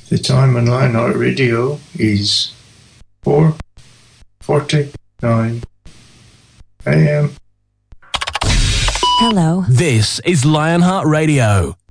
The time on Lionheart Radio is 4:49 a.m. Hello. This is Lionheart Radio.